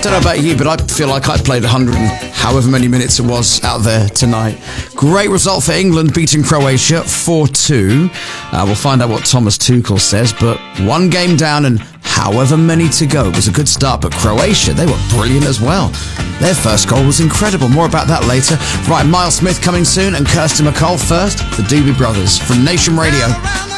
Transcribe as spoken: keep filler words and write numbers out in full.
don't know about you, but I feel like I played one hundred and however many minutes it was out there tonight. Great result for England, beating Croatia four two. Uh, we'll find out what Thomas Tuchel says, but one game down and however many to go. It was a good start, but Croatia, they were brilliant as well. Their first goal was incredible. More about that later. Right, Miles Smith coming soon, and Kirsty MacColl first. The Doobie Brothers from Nation Radio.